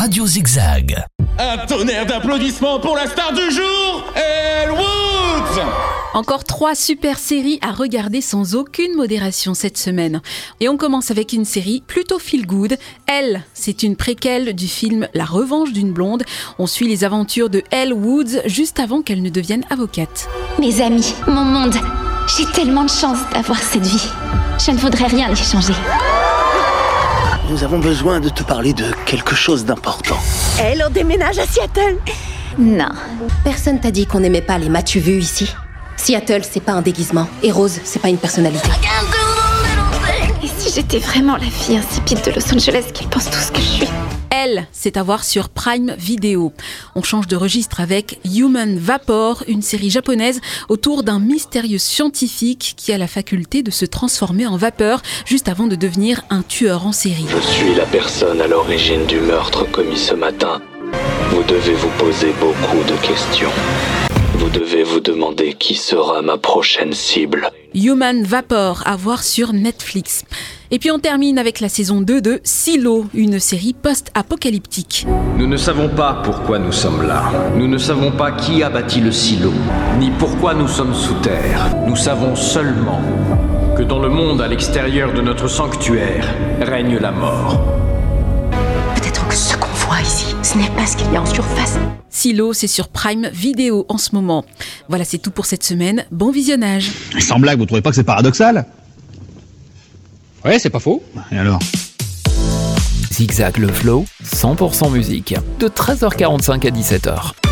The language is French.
Radio Zigzag. Un tonnerre d'applaudissements pour la star du jour, Elle Woods. Encore 3 super séries à regarder sans aucune modération cette semaine. Et on commence avec une série plutôt feel good. Elle, c'est une préquelle du film La Revanche d'une blonde. On suit les aventures de Elle Woods juste avant qu'elle ne devienne avocate. Mes amis, mon monde, j'ai tellement de chance d'avoir cette vie. Je ne voudrais rien y changer. Nous avons besoin de te parler de quelque chose d'important. Elle, on déménage à Seattle. Non. Personne t'a dit qu'on n'aimait pas les m'as-tu vu ici ? Seattle, c'est pas un déguisement. Et Rose, c'est pas une personnalité. Et si j'étais vraiment la fille insipide de Los Angeles qu'ils pensent tous que je suis ? Elle, c'est à voir sur Prime Video. On change de registre avec Human Vapor, une série japonaise autour d'un mystérieux scientifique qui a la faculté de se transformer en vapeur juste avant de devenir un tueur en série. Je suis la personne à l'origine du meurtre commis ce matin. Vous devez vous poser beaucoup de questions. Vous devez vous demander qui sera ma prochaine cible. Human Vapor, à voir sur Netflix. Et puis on termine avec la saison 2 de Silo, une série post-apocalyptique. Nous ne savons pas pourquoi nous sommes là. Nous ne savons pas qui a bâti le silo, ni pourquoi nous sommes sous terre. Nous savons seulement que dans le monde à l'extérieur de notre sanctuaire règne la mort. Peut-être que ce qu'on voit ici, ce n'est pas ce qu'il y a en surface. Silo, c'est sur Prime Video en ce moment. Voilà, c'est tout pour cette semaine. Bon visionnage. Sans blague, vous trouvez pas que c'est paradoxal ? Ouais, c'est pas faux. Et alors ? Zigzag le flow, 100% musique, de 13h45 à 17h.